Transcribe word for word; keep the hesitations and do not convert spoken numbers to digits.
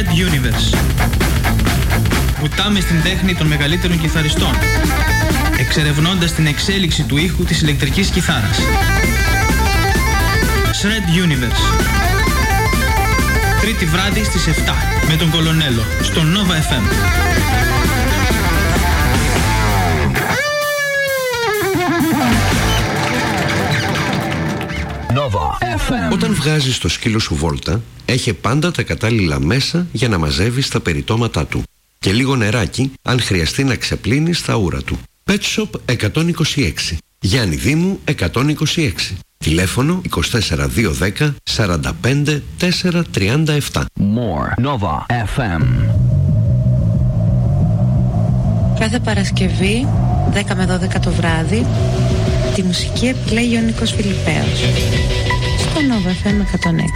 Shred Universe. Βουτάμε στην τέχνη των μεγαλύτερων κιθαριστών, εξερευνώντας την εξέλιξη του ήχου της ηλεκτρικής κιθάρας. Shred Universe. Τρίτη βράδυ στις επτά με τον Κολονέλο στο Nova εφ εμ. Nova εφ εμ. Όταν βγάζεις το σκύλο σου βόλτα, έχει πάντα τα κατάλληλα μέσα για να μαζεύεις τα περιτώματά του και λίγο νεράκι αν χρειαστεί να ξεπλύνεις τα ούρα του. Pet Shop εκατόν είκοσι έξι, Γιάννη Δήμου εκατόν είκοσι έξι. Τηλέφωνο είκοσι τέσσερα δύο δέκα σαράντα πέντε τέσσερα τριάντα επτά. More Nova εφ εμ. Κάθε Παρασκευή δέκα με δώδεκα το βράδυ τη μουσική επιλέγει ο Νίκος Φιλιππέος στο Nova εφ εμ εκατόν έξι.